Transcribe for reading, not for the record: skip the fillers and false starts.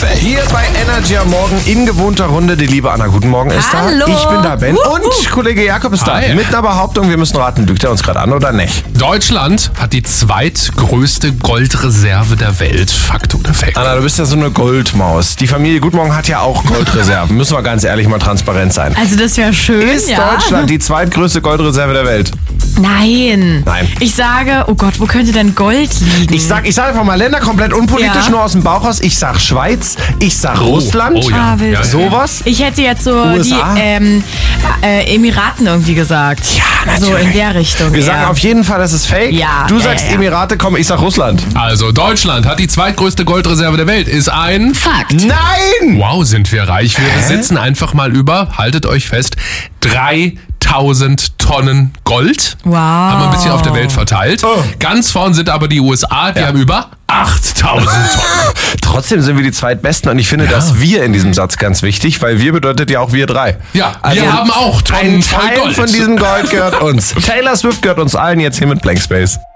Welt. Hier bei Energy am Morgen in gewohnter Runde. Die liebe Anna, guten Morgen, ist Hallo. da. Ich bin da, Ben. Und Kollege Jakob ist da. Hi. Mit einer Behauptung, wir müssen raten, lügt er uns gerade an oder nicht? Deutschland hat die zweitgrößte Goldreserve der Welt. Fakt oder Fake? Anna, du bist ja so eine Goldmaus. Die Familie Guten Morgen hat ja auch Goldreserven. Müssen wir ganz ehrlich mal transparent sein. Also das wäre schön, Ist ja. Deutschland die zweitgrößte Goldreserve der Welt? Nein. Nein. Ich sage, oh Gott, wo könnte denn Gold liegen? Ich sag einfach mal Länder komplett unpolitisch, Ja. nur aus dem Bauch raus. Ich sag Schweiz, ich sag Russland, Oh ja. wild. Ja, ja. sowas. Ich hätte jetzt so USA? die Emiraten irgendwie gesagt. Ja, So natürlich. in der Richtung. Wir sagen eher. auf jeden Fall, das ist fake. Ja, Du ja, sagst ja, ja. Emirate, komm, ich sag Russland. Also Deutschland hat die zweitgrößte Goldreserve der Welt. Ist ein Fakt. Nein! Wow, sind wir reich. Wir besitzen einfach mal über, haltet euch fest, 3000 Tonnen Gold. Wow. Haben wir ein bisschen auf der Welt verteilt. Oh. Ganz vorn sind aber die USA, die haben über 8000 Tonnen. Trotzdem sind wir die Zweitbesten und ich finde das Wir in diesem Satz ganz wichtig, weil wir bedeutet ja auch wir drei. Ja, Also wir haben auch Tonnen ein voll Teil Gold. von diesem Gold gehört uns. Taylor Swift gehört uns allen jetzt hier mit Blank Space.